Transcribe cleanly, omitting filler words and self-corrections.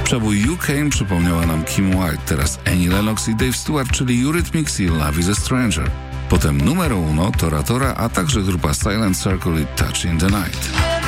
Przebój You Came przypomniała nam Kim White, teraz Annie Lennox i Dave Stewart, czyli Eurythmics i Love is a Stranger. Potem numero uno Tora Tora, a także grupa Silent Circle i Touch in the Night.